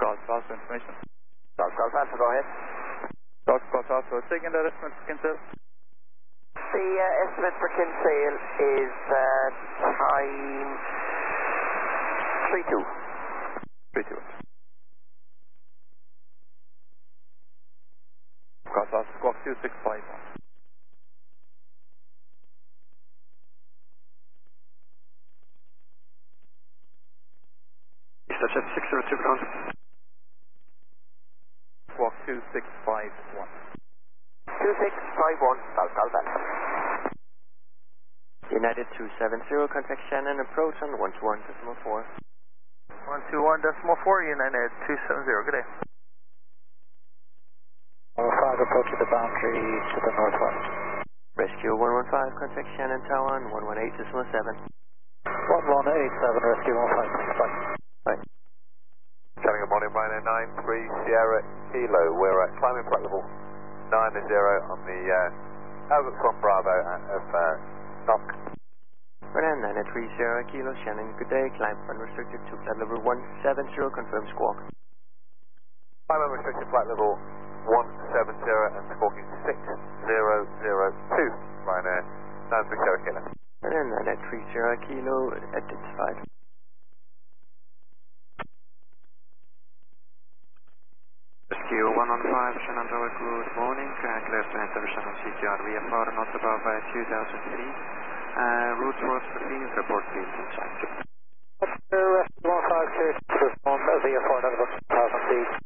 Golf Alpha information. Golf Alpha, go ahead. Golf Alpha, taking that estimate for Kinsale. The estimate for Kinsale is time 3-2. 3-2. Golf Alpha, squawk 2651. Easter Jet 602 ground. Squawk 2651. 2651, Golf Alpha. United 270, contact Shannon, approach on 121.4. 121.4, United 270, good day. 105, approaching the boundary to the northwest. Rescue 115, contact Shannon Tower on 118.7. 1187, rescue 15, bye. Bye. Shannon, good morning, Ryanair 93 Sierra Kilo. We're at climbing flight level 90 on the Albert Swan Bravo of knock. Ryanair 93 Sierra Kilo, Shannon, good day. Climb unrestricted to flight level 170, confirm squawk. Climb unrestricted flight level 170 and squawking 6002. Ryanair 93 Sierra Kilo. Ryanair 93 Sierra Kilo, identified. Rescue 115, Shannon Tower, good morning. Clear to enter Shannon CTR VFR, not above 2,000 feet. Route was 15, report please inside. Rescue 15, clear to respond, VFR, not above 2,000 feet,